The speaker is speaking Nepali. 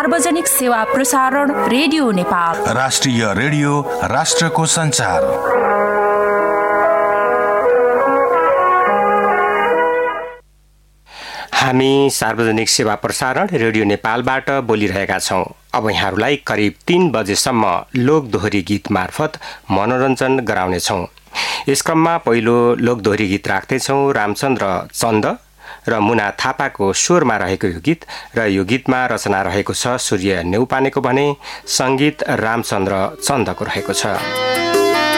सार्वजनिक सेवा प्रसारण रेडियो नेपाल। राष्ट्रिय रेडियो, राष्ट्रको संचार। हामी सार्वजनिक सेवा प्रसारण रेडियो नेपालबाट बोलिरहेका छौं। अब यहाँहरूलाई करिब 3 बजेसम्म लोकदोहोरी गीत मार्फत मनोरञ्जन गराउनेछौं। यस क्रममा पहिलो लोकदोहोरी गीत राख्दैछौं रामचन्द्र चन्द र मुना थापाको स्वरमा रहेको यो गीत, र यो गीतमा रचना रहेको छ सूर्य नेउपानेको भने संगीत रामचन्द्र चन्दको रहेको छ।